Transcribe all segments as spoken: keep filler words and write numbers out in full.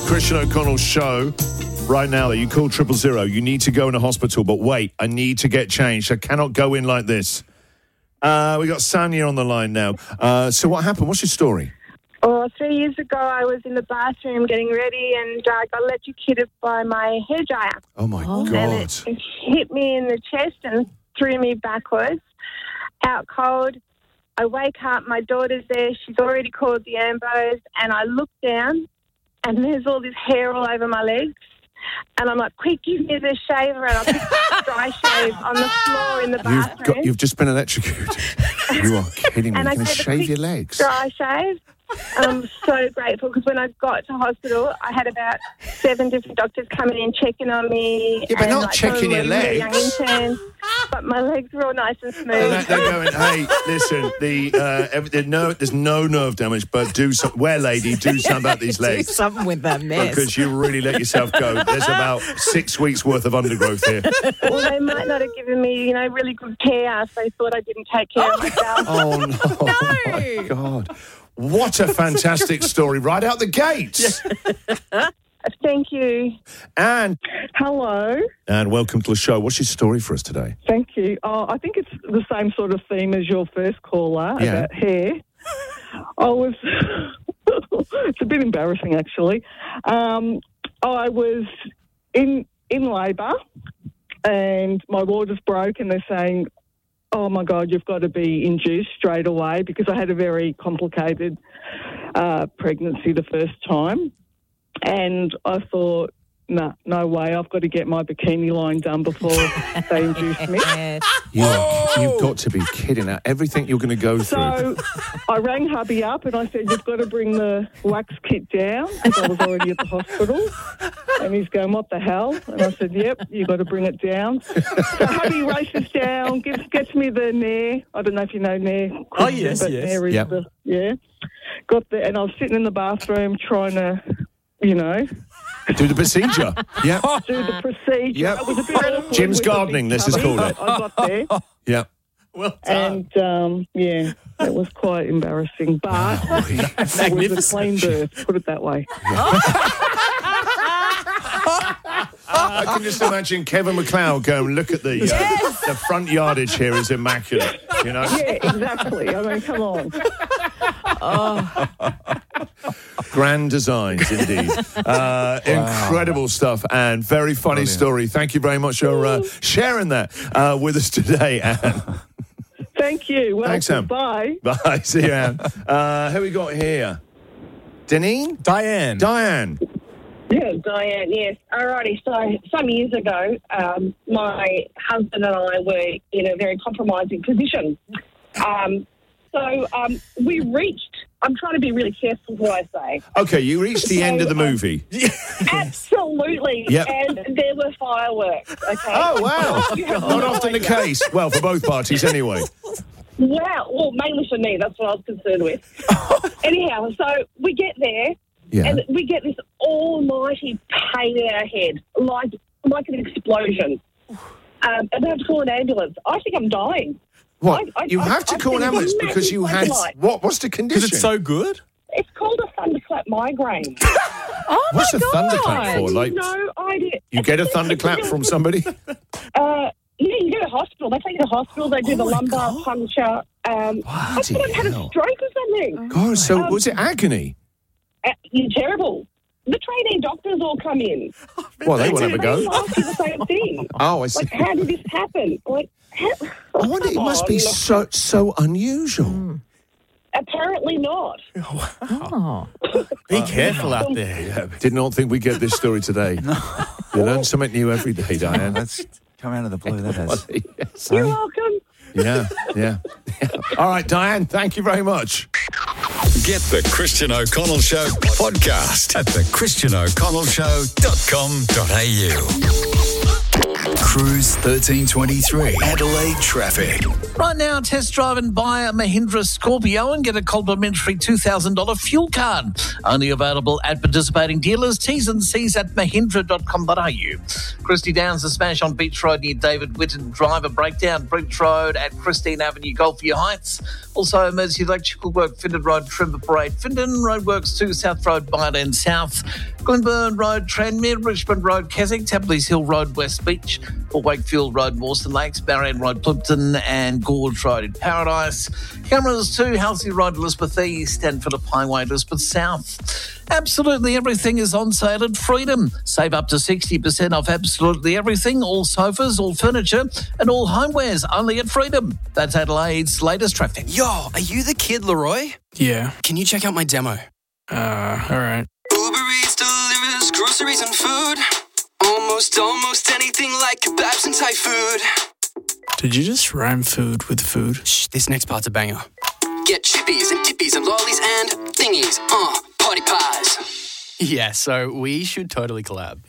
Christian O'Connell show right now that you call triple zero. You need to go in a hospital, but wait, I need to get changed. I cannot go in like this. Uh, we got Sanya on the line now. Uh, so what happened? What's your story? Oh, three years ago, I was in the bathroom getting ready and I uh, got electrocuted by my hairdryer. Oh, my oh. God. And it, it hit me in the chest and threw me backwards, out cold. I wake up, my daughter's there, she's already called the ambos, and I look down and there's all this hair all over my legs. And I'm like, quick, give me the shaver. And I pick up dry shave on the floor in the bathroom. You've, got, you've just been electrocuted. You are kidding me. And You're I going to shave your legs. Dry shave. I'm so grateful because when I got to hospital, I had about seven different doctors coming in checking on me. Yeah, but and, not like, checking your legs. Young interns, but my legs were all nice and smooth. And they're going, hey, listen, the uh, every, there's, no, there's no nerve damage, but do some, where, lady, do something about these legs. Do something with that mess. Because you really let yourself go. There's about six weeks' worth of undergrowth here. Well, they might not have given me, you know, really good care, so they thought I didn't take care of myself. Oh, no. No. Oh, my God. What a fantastic story right out the gates. Thank you. And Hello. and welcome to the show. What's your story for us today? Thank you. Oh, I think it's the same sort of theme as your first caller Yeah. about hair. I was... it's a bit embarrassing, actually. Um, I was in in labour and my water's broke and they're saying, oh, my God, you've got to be induced straight away because I had a very complicated uh, pregnancy the first time. And I thought, no, no way, I've got to get my bikini line done before they induce me. You are, you've got to be kidding. Now, everything you're going to go through. So I rang hubby up and I said, you've got to bring the wax kit down because I was already at the hospital. And he's going, what the hell? And I said, yep, you've got to bring it down. So hubby races down, gets, gets me the Nair. I don't know if you know Nair. Oh, yes, but yes. Nair is Yep. the, yeah. Got there and I was sitting in the bathroom trying to, you know, Do the procedure. Yeah. do the procedure. Yep. It was a bit awkward Jim's with the gardening, big this is hubby, called it. but I got there. Yeah. Well done. And, um, yeah, it was quite embarrassing. But it was a Magnificent. clean birth, put it that way. I can just imagine Kevin McLeod going, look at the uh, the front yardage here is immaculate, you know? Yeah, exactly. I mean, come on. Grand designs, indeed. Uh, Incredible stuff and very funny story. Thank you very much for uh, sharing that uh, with us today, Anne. Thank you. Well, Thanks, Sam. bye. Bye. See you, Anne. Uh, who we got here? Deneen? Diane. Diane. Yeah, Diane, yes. Alrighty, so some years ago, um, my husband and I were in a very compromising position. Um, so um, we reached, I'm trying to be really careful what I say. Okay, you reached the So, end of the um, movie. Absolutely. Yep. And there were fireworks, okay? Oh, wow. You have Not no often the idea. case. Well, for both parties anyway. Wow. Well, mainly for me, that's what I was concerned with. Anyhow, so we get there. Yeah. And we get this almighty pain in our head, like like an explosion. Um, and we have to call an ambulance. I think I'm dying. What? I- I- you I- have to I call an think ambulance it's a because you had... massive What? What's the condition? Because it's so good. It's called a thunderclap migraine. Oh, What's my a God. thunderclap for? Like, No idea. you get a thunderclap from somebody? Uh, yeah, you go to hospital. They take you to hospital. They do the Oh my lumbar God. puncture. Um, I Bloody thought I had a hell. stroke or something. God, so Um, was it agony? Uh, you're terrible. The trainee doctors all come in. Well, they won't have a They go. all ask you the same thing. Oh, I see. Like, how did this happen? Like, how, I wonder, it must be so so unusual. Apparently not. Oh. Be careful out there. Yeah, did not think we'd get this story today. You learn something new every day, Diane. That's come out of the blue, that has. Yes. You're welcome. Yeah, yeah, yeah. All right, Diane, thank you very much. Get the Christian O'Connell Show podcast at the christian o'connell show dot com dot a u. Cruise thirteen twenty-three, Adelaide traffic. Right now, test drive and buy a Mahindra Scorpio and get a complimentary two thousand dollars fuel card. Only available at participating dealers. T's and C's at mahindra dot com dot a u. Christie Downs, a smash on Beach Road near David Whitten. Driver breakdown, Bridge Road at Christine Avenue, Golfview Heights. Also, emergency electrical work, Findon Road, Trimber Parade, Findon Roadworks to South Road, Byland South. Gwynburn Road, Tranmere, Richmond Road, Keswick, Templey's Hill Road, West Beach, or Wakefield Road, Mawson Lakes, Barron Road, Plimpton, and Gorge Road in Paradise. Cameras two, Halsey Road, Elizabeth East, and Phillip Highway, Elizabeth South. Absolutely everything is on sale at Freedom. Save up to sixty percent off absolutely everything, all sofas, all furniture, and all homewares, only at Freedom. That's Adelaide's latest traffic. Yo, are you the kid, Leroy? Yeah. Can you check out my demo? Uh, all right. Uber Eats delivers groceries and food. Almost, almost anything like kebabs and Thai food. Did you just rhyme food with food? Shh, this next part's a banger. Get chippies and dippies and lollies and thingies. Uh, party pies. Yeah, so we should totally collab.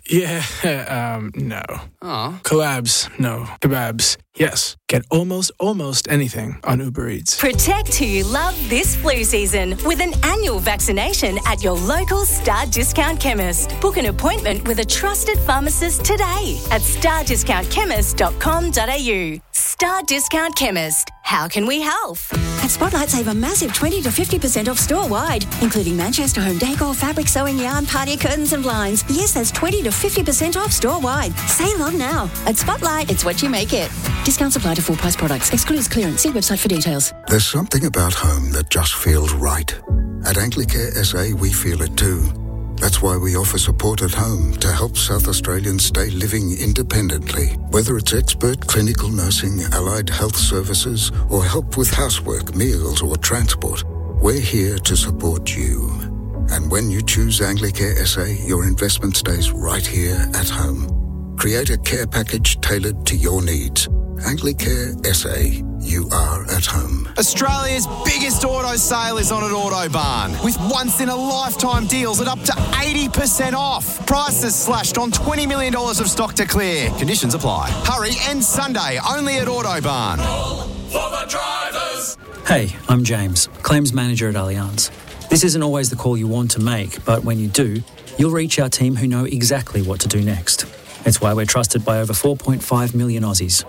Yeah, um, no. Aw. Collabs, no. Kebabs, yes. Get almost, almost anything on Uber Eats. Protect who you love this flu season with an annual vaccination at your local Star Discount Chemist. Book an appointment with a trusted pharmacist today at star discount chemist dot com dot a u. Star Discount Chemist. How can we help? At Spotlight, save a massive twenty to fifty percent off store-wide, including Manchester home decor, fabric, sewing yarn, party curtains and blinds. Yes, that's twenty to fifty percent off store-wide. Save on now. At Spotlight, it's what you make it. Discounts apply to full-price products. Excludes clearance. See website for details. There's something about home that just feels right. At Anglicare S A, we feel it too. That's why we offer support at home to help South Australians stay living independently. Whether it's expert clinical nursing, allied health services, or help with housework, meals, or transport, we're here to support you. And when you choose Anglicare S A, your investment stays right here at home. Create a care package tailored to your needs. Anglicare S A. You are at home. Australia's biggest auto sale is on at Autobarn, with once-in-a-lifetime deals at up to eighty percent off. Prices slashed on twenty million dollars of stock to clear. Conditions apply. Hurry, end Sunday, only at Autobarn. For the drivers. Hey, I'm James, Claims Manager at Allianz. This isn't always the call you want to make, but when you do, you'll reach our team who know exactly what to do next. It's why we're trusted by over four point five million Aussies.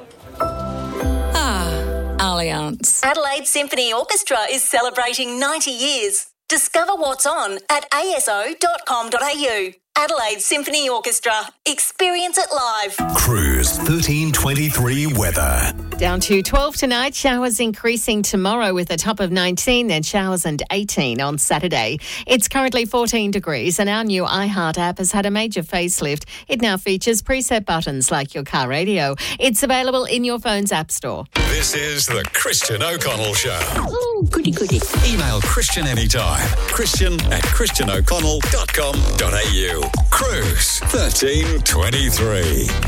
Allianz. Adelaide Symphony Orchestra is celebrating ninety years. Discover what's on at a s o dot com dot a u. Adelaide Symphony Orchestra. Experience it live. Cruise thirteen twenty-three weather. Down to twelve tonight, showers increasing tomorrow with a top of nineteen, then showers and eighteen on Saturday. It's currently fourteen degrees and our new iHeart app has had a major facelift. It now features preset buttons like your car radio. It's available in your phone's app store. This is the Christian O'Connell Show. Oh, goody, goody. Email Christian anytime. Christian at christian o'connell dot com dot a u. Cruise thirteen twenty-three.